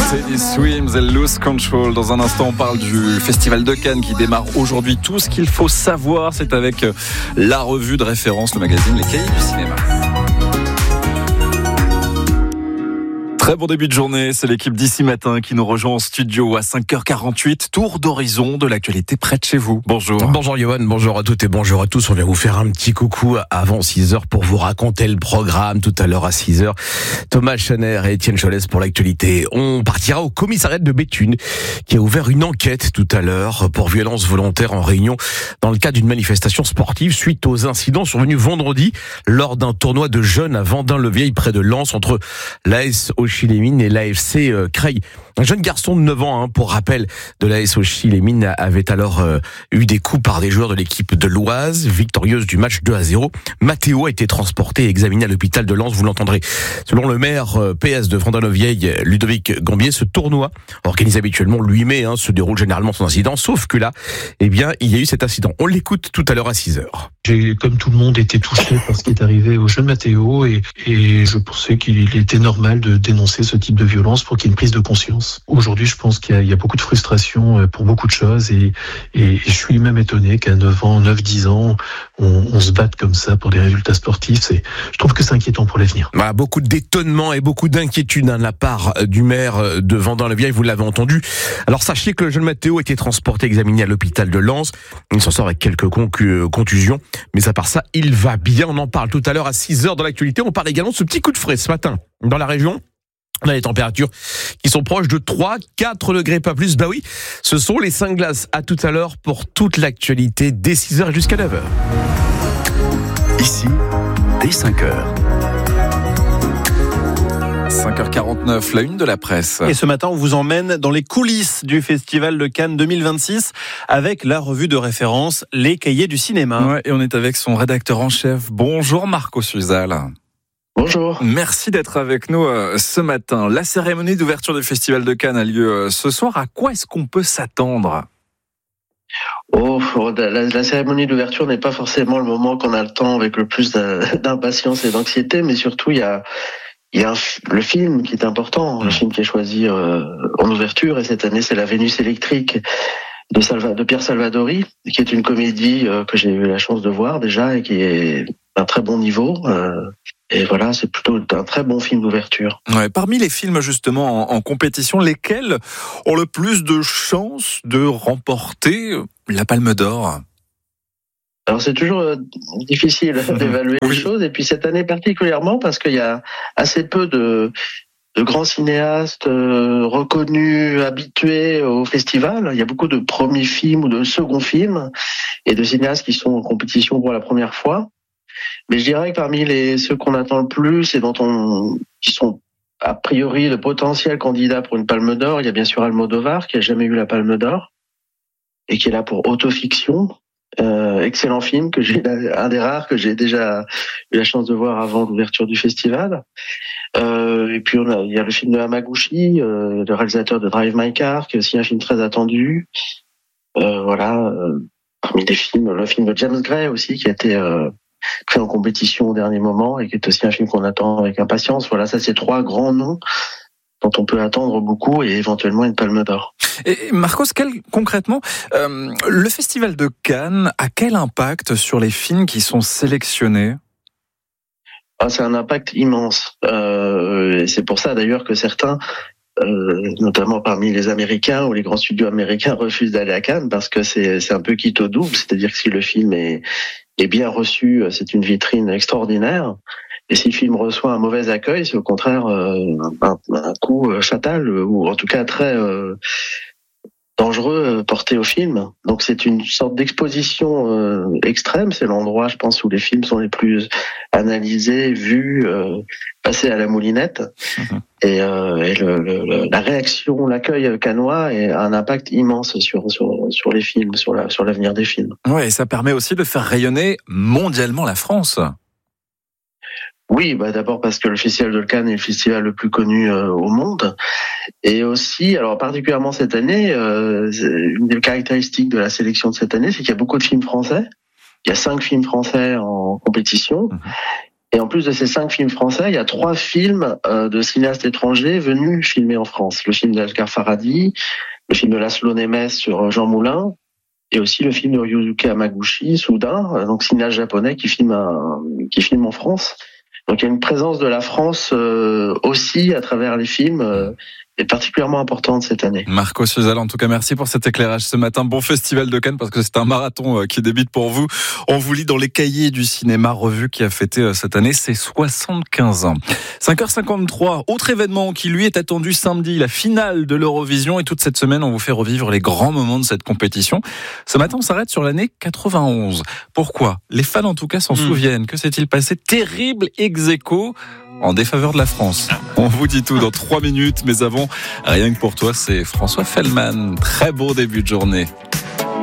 Teddy Swims et Lose Control. Dans un instant, on parle du Festival de Cannes qui démarre aujourd'hui. Tout ce qu'il faut savoir, c'est avec la revue de référence, le magazine Les Cahiers du cinéma. Très bon début de journée, c'est l'équipe d'ici matin qui nous rejoint en studio à 5h48. Tour d'horizon de l'actualité près de chez vous. Bonjour. Bonjour Johan, bonjour à toutes et bonjour à tous. On vient vous faire un petit coucou avant 6h pour vous raconter le programme tout à l'heure à 6h. Thomas Chaner et Étienne Cholès pour l'actualité. On partira au commissariat de Béthune qui a ouvert une enquête tout à l'heure pour violence volontaire en Réunion dans le cadre d'une manifestation sportive suite aux incidents survenus vendredi lors d'un tournoi de jeunes à Vendin-le-Vieil près de Lens entre l'AS Auchy-les-Mines et l'AFC Creil. Un jeune garçon de 9 ans, pour rappel, de l'AS Auchy-les-Mines avait alors eu des coups par des joueurs de l'équipe de l'Oise, victorieuse du match 2-0. Mathéo a été transporté et examiné à l'hôpital de Lens, vous l'entendrez. Selon le maire PS de Vendin-le-Vieil, Ludovic Gambier, ce tournoi, organisé habituellement le 8 mai, se déroule généralement sans incident, sauf que là, il y a eu cet incident. On l'écoute tout à l'heure à 6h. J'ai, comme tout le monde, été touché par ce qui est arrivé au jeune Mathéo et je pensais qu'il était normal de dénoncer ce type de violence pour qu'il y ait une prise de conscience. Aujourd'hui, je pense qu'il y a beaucoup de frustration pour beaucoup de choses et je suis même étonné qu'à 9 ans, 9-10 ans, on se batte comme ça pour des résultats sportifs. Je trouve que c'est inquiétant pour l'avenir. Voilà, beaucoup d'étonnement et beaucoup d'inquiétude de la part du maire de Vendin-le-Vieil, vous l'avez entendu. Alors sachez que le jeune Mathéo a été transporté et examiné à l'hôpital de Lens. Il s'en sort avec quelques contusions, mais à part ça, il va bien. On en parle tout à l'heure à 6h dans l'actualité. On parle également de ce petit coup de frais ce matin dans la région. On a les températures qui sont proches de 3-4 degrés, pas plus. Bah oui, ce sont les 5 glaces. À tout à l'heure pour toute l'actualité dès 6h jusqu'à 9h. Ici, dès 5h. 5h49, la une de la presse. Et ce matin, on vous emmène dans les coulisses du Festival de Cannes 2026 avec la revue de référence Les Cahiers du cinéma. Ouais, et on est avec son rédacteur en chef. Bonjour Marco Suzal. Bonjour. Merci d'être avec nous ce matin. La cérémonie d'ouverture du Festival de Cannes a lieu ce soir. À quoi est-ce qu'on peut s'attendre ? La cérémonie d'ouverture n'est pas forcément le moment qu'on a le temps avec le plus d'impatience et d'anxiété, mais surtout il y a le film qui est important, le film qui est choisi en ouverture, et cette année c'est La Vénus électrique de Pierre Salvadori, qui est une comédie que j'ai eu la chance de voir déjà et qui est d'un très bon niveau. Et voilà, c'est plutôt un très bon film d'ouverture. Ouais, parmi les films justement en compétition, lesquels ont le plus de chances de remporter la Palme d'Or ? Alors c'est toujours difficile d'évaluer les choses, et puis cette année particulièrement parce qu'il y a assez peu de grands cinéastes reconnus, habitués au festival. Il y a beaucoup de premiers films ou de seconds films et de cinéastes qui sont en compétition pour la première fois. Mais je dirais que parmi ceux qu'on attend le plus et qui sont a priori de potentiels candidats pour une Palme d'Or, il y a bien sûr Almodovar qui a jamais eu la Palme d'Or et qui est là pour Autofiction. Excellent film un des rares que j'ai déjà eu la chance de voir avant l'ouverture du festival. Et puis il y a le film de Hamaguchi, le réalisateur de Drive My Car, qui est aussi un film très attendu. Parmi les films, le film de James Gray aussi, qui a été pris en compétition au dernier moment et qui est aussi un film qu'on attend avec impatience. Voilà, ça c'est 3 grands noms dont on peut attendre beaucoup et éventuellement une Palme d'Or. Et Marcos, concrètement, le Festival de Cannes a quel impact sur les films qui sont sélectionnés ? C'est un impact immense. Et c'est pour ça d'ailleurs que certains, notamment parmi les Américains ou les grands studios américains, refusent d'aller à Cannes parce que c'est un peu quitte au double. C'est-à-dire que si le film est bien reçu, c'est une vitrine extraordinaire. Et si le film reçoit un mauvais accueil, c'est au contraire un coup fatal, ou en tout cas très dangereux porté au film. Donc c'est une sorte d'exposition extrême. C'est l'endroit, je pense, où les films sont les plus analysés, vus, passés à la moulinette. Et la réaction, l'accueil cannois a un impact immense sur les films, sur l'avenir des films. Ouais, et ça permet aussi de faire rayonner mondialement la France. Oui, d'abord parce que le Festival de Cannes est le festival le plus connu au monde, et aussi, alors particulièrement cette année, une des caractéristiques de la sélection de cette année, c'est qu'il y a beaucoup de films français. Il y a 5 films français en compétition, Et en plus de ces 5 films français, il y a 3 films de cinéastes étrangers venus filmer en France. Le film d'Asghar Farhadi, le film de Laszlo Nemes sur Jean Moulin, et aussi le film de Ryusuke Hamaguchi, Soudain, donc cinéaste japonais qui filme en France. Donc il y a une présence de la France aussi à travers les films est particulièrement importante cette année. Marco Suzal, en tout cas, merci pour cet éclairage ce matin. Bon festival de Cannes, parce que c'est un marathon qui débute pour vous. On vous lit dans les cahiers du cinéma, revue qui a fêté cette année ses 75 ans. 5h53, autre événement qui lui est attendu samedi, la finale de l'Eurovision. Et toute cette semaine, on vous fait revivre les grands moments de cette compétition. Ce matin, on s'arrête sur l'année 91. Pourquoi ? Les fans, en tout cas, s'en souviennent. Que s'est-il passé ? Terrible ex-aequo en défaveur de la France. On vous dit tout dans 3 minutes, mais avant, rien que pour toi, c'est François Fellman. Très beau début de journée.